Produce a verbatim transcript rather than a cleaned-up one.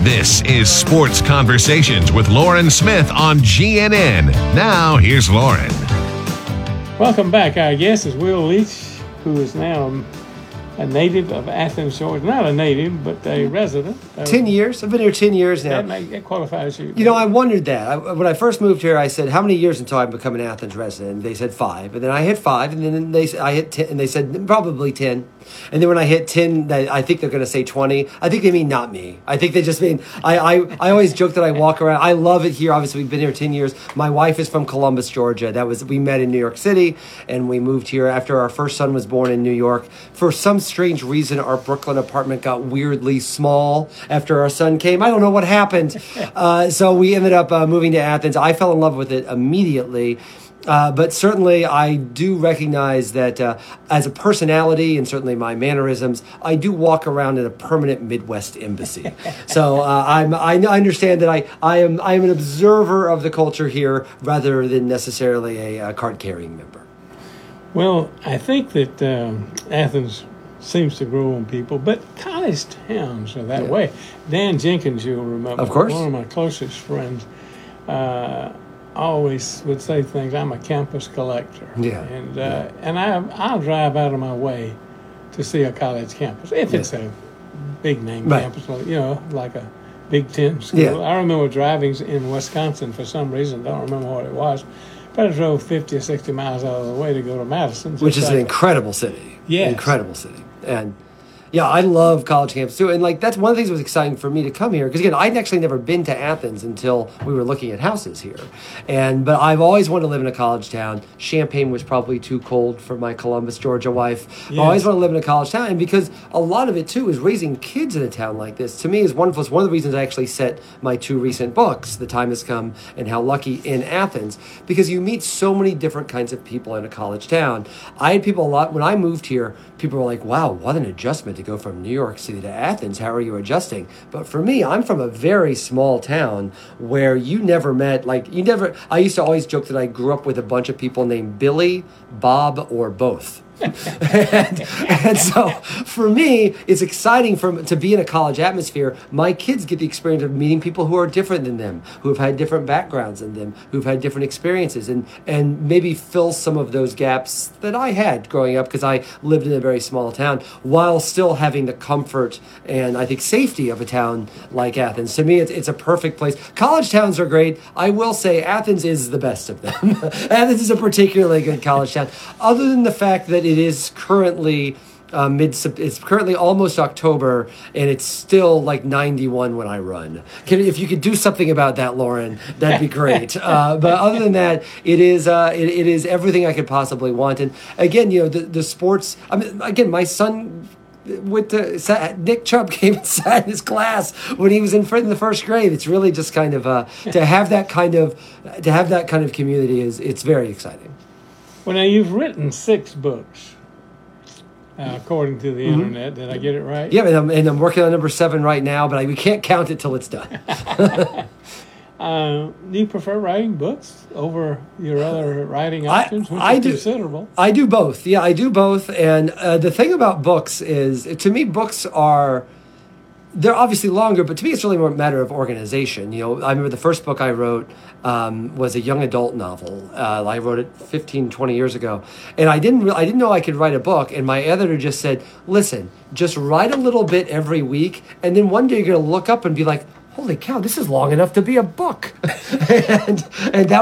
This is Sports Conversations with Lauren Smith on G N N. Now, here's Lauren. Welcome back. Our guest is Will Leach, who is now a native of Athens, Georgia. Not a native, but a resident. Ten years. I've been here ten years now. That, make, that qualifies you. You know, I wondered that. I, when I first moved here, I said, how many years until I become an Athens resident? And they said five. And then I hit five, and then they I hit ten, and they said probably ten. And then when I hit ten, they, I think they're going to say twenty. I think they mean not me. I think they just mean, I, I, I always joke that I walk around. I love it here. Obviously, we've been here ten years. My wife is from Columbus, Georgia. That was, we met in New York City, and we moved here after our first son was born in New York. For some strange reason, our Brooklyn apartment got weirdly small after our son came. I don't know what happened. Uh, so we ended up uh, moving to Athens. I fell in love with it immediately. Uh, but certainly I do recognize that uh, as a personality and certainly my mannerisms, I do walk around in a permanent Midwest embassy. So uh, I'm, I understand that I, I am I am an observer of the culture here rather than necessarily a, a card-carrying member. Well, I think that um, Athens seems to grow on people, but college towns are that Yeah. way. Dan Jenkins, you'll remember, Of course. one of my closest friends, uh, always would say things. I'm a campus collector. Yeah. And uh, and I I'll drive out of my way to see a college campus if it's Yeah. a big name Right. campus, you know, like a Big Ten school. Yeah. I remember driving in Wisconsin for some reason. Don't remember what it was, but I drove fifty or sixty miles out of the way to go to Madison, just Which is like- an incredible city. Yes. Incredible city. And yeah, I love college campus too. And like, that's one of the things that was exciting for me to come here. Because again, I'd actually never been to Athens until we were looking at houses here. And, but I've always wanted to live in a college town. Champaign was probably too cold for my Columbus, Georgia wife. Yes. I always want to live in a college town. And because a lot of it too is raising kids in a town like this, to me is wonderful. It's one of the reasons I actually set my two recent books, The Time Has Come and How Lucky in Athens, because you meet so many different kinds of people in a college town. I had people a lot, when I moved here, people were like, wow, what an adjustment to go from New York City to Athens. How are you adjusting? But for me, I'm from a very small town where you never met, like, you never, I used to always joke that I grew up with a bunch of people named Billy, Bob, or both. and, and so for me, it's exciting for, to be in a college atmosphere. My kids get the experience of meeting people who are different than them, who have had different backgrounds than them, who've had different experiences, and, and maybe fill some of those gaps that I had growing up because I lived in a very small town while still having the comfort and I think safety of a town like Athens. To me, it's, it's a perfect place. College towns are great. I will say Athens is the best of them. Athens is a particularly good college town, other than the fact that it is currently uh, mid. It's currently almost October, and it's still like ninety-one when I run. Can, if you could do something about that, Lauren, that'd be great. Uh, but other than that, it is uh, it, it is everything I could possibly want. And again, you know, the the sports. I mean, again, my son. With the, sat, Nick Chubb came and sat in his class when he was in, in the first grade. It's really just kind of uh, to have that kind of to have that kind of community is it's very exciting. Well, now you've written six books, uh, according to the Mm-hmm. internet. Did I get it right? Yeah, and I'm, and I'm working on number seven right now, but I, we can't count it till it's done. Uh, do you prefer writing books over your other writing I- options, which I are do- considerable? I do both. Yeah, I do both. And uh, the thing about books is, to me, books are, they're obviously longer, but to me, it's really more a matter of organization. You know, I remember the first book I wrote um, was a young adult novel. Uh, I wrote it fifteen, twenty years ago. And I didn't, re- I didn't know I could write a book. And my editor just said, listen, just write a little bit every week. And then one day you're going to look up and be like, holy cow, this is long enough to be a book. and, and that